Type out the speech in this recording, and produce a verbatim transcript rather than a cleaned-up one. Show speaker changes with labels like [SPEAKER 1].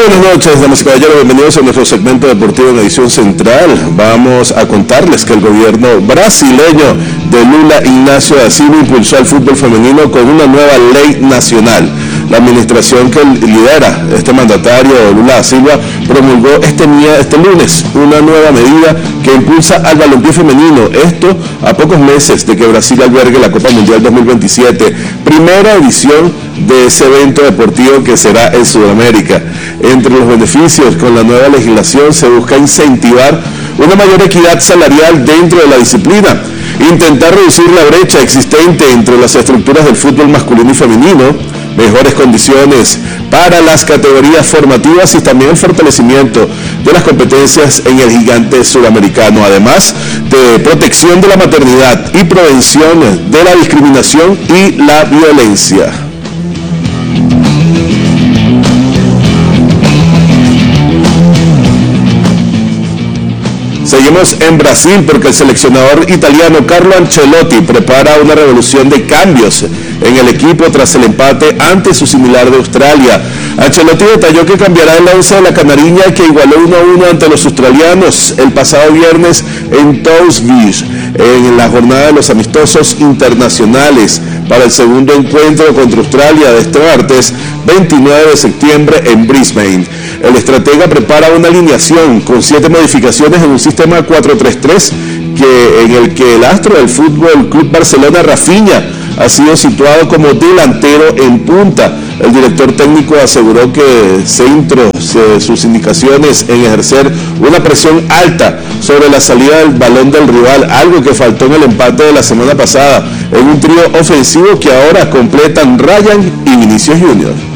[SPEAKER 1] Buenas noches, damas y caballeros, bienvenidos a nuestro segmento deportivo en edición central. Vamos a contarles que el gobierno brasileño de Lula Inácio da Silva impulsó al fútbol femenino con una nueva ley nacional. La administración que lidera este mandatario, Lula da Silva, promulgó este, este lunes una nueva medida que impulsa al balompié femenino. Esto a pocos meses de que Brasil albergue la Copa Mundial dos mil veintisiete, primera edición de ese evento deportivo que será en Sudamérica. Entre los beneficios con la nueva legislación se busca incentivar una mayor equidad salarial dentro de la disciplina, intentar reducir la brecha existente entre las estructuras del fútbol masculino y femenino, mejores condiciones para las categorías formativas y también el fortalecimiento de las competencias en el gigante sudamericano, además de protección de la maternidad y prevención de la discriminación y la violencia. Seguimos en Brasil porque el seleccionador italiano Carlo Ancelotti prepara una revolución de cambios en el equipo tras el empate ante su similar de Australia. Ancelotti detalló que cambiará el once de la canariña que igualó uno a uno ante los australianos el pasado viernes en Townsville, en la jornada de los amistosos internacionales para el segundo encuentro contra Australia de este martes veintinueve de septiembre en Brisbane. El estratega prepara una alineación con siete modificaciones en un sistema cuatro tres tres que, en el que el astro del Fútbol Club Barcelona, Rafinha, ha sido situado como delantero en punta. El director técnico aseguró que centró sus indicaciones en ejercer una presión alta sobre la salida del balón del rival, algo que faltó en el empate de la semana pasada, en un trío ofensivo que ahora completan Ryan y Vinicius Junior